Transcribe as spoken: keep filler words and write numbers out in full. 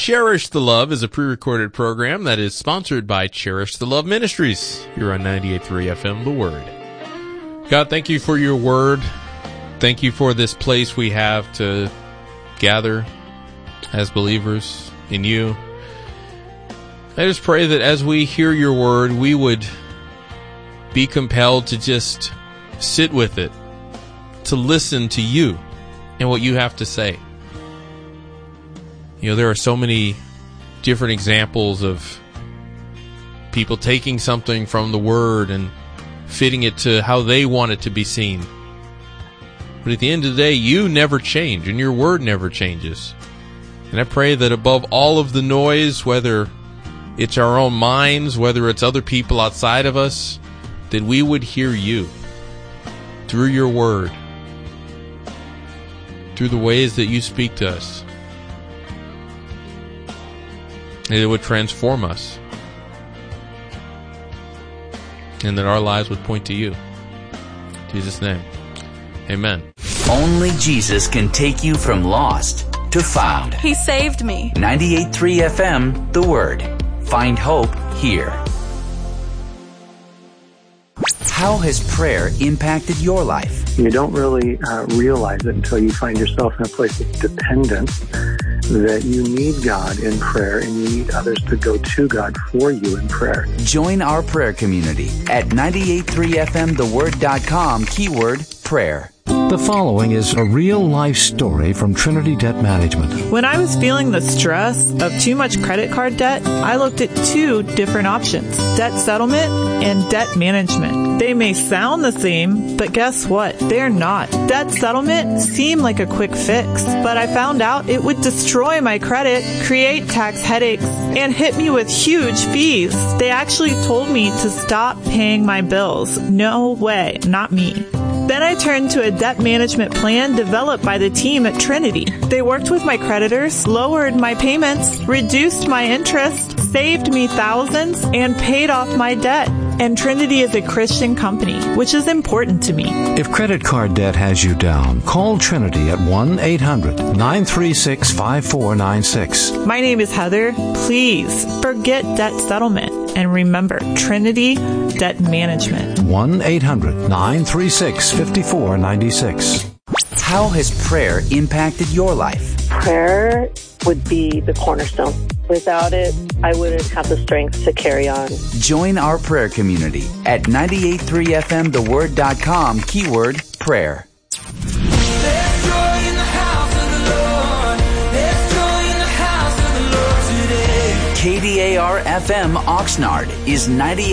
Cherish the Love is a pre-recorded program that is sponsored by Cherish the Love Ministries. You're on ninety-eight point three F M, The Word. God, thank you for your word. Thank you for this place we have to gather as believers in you. I just pray that as we hear your word, we would be compelled to just sit with it, to listen to you and what you have to say. You know, there are so many different examples of people taking something from the Word and fitting it to how they want it to be seen. But at the end of the day, you never change, and your Word never changes. And I pray that above all of the noise, whether it's our own minds, whether it's other people outside of us, that we would hear you through your Word, through the ways that you speak to us. And it would transform us. And that our lives would point to you. In Jesus' name. Amen. Only Jesus can take you from lost to found. He saved me. ninety-eight point three F M, The Word. Find hope here. How has prayer impacted your life? You don't really uh, realize it until you find yourself in a place of dependence, that you need God in prayer and you need others to go to God for you in prayer. Join our prayer community at ninety-eight point three F M the word dot com, keyword prayer. The following is a real-life story from Trinity Debt Management. When I was feeling the stress of too much credit card debt, I looked at two different options: debt settlement and debt management. They may sound the same, but guess what? They're not. Debt settlement seemed like a quick fix, but I found out it would destroy my credit, create tax headaches, and hit me with huge fees. They actually told me to stop paying my bills. No way, not me. Then I turned to a debt management plan developed by the team at Trinity. They worked with my creditors, lowered my payments, reduced my interest, saved me thousands, and paid off my debt. And Trinity is a Christian company, which is important to me. If credit card debt has you down, call Trinity at one eight hundred nine three six five four nine six. My name is Heather. Please forget debt settlement. And remember, Trinity Debt Management. one eight hundred nine three six five four nine six. How has prayer impacted your life? Prayer would be the cornerstone. Without it, I wouldn't have the strength to carry on. Join our prayer community at ninety-eight point three F M the word dot com, keyword prayer. There's joy in the house of the Lord. There's joy in the house of the Lord today. K D A R F M Oxnard is ninety-eight